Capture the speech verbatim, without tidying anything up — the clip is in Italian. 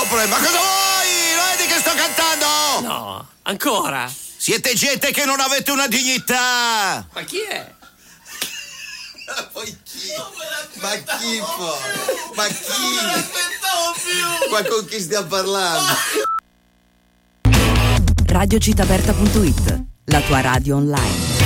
problema. Cosa vuoi? Non vedi che sto cantando? No, ancora? Siete gente che non avete una dignità. Ma chi è? Poi chi? Ma chi poi? Ma chi? Non aspettavo più. Ma con chi stiamo parlando? radio città aperta punto it, la tua radio online.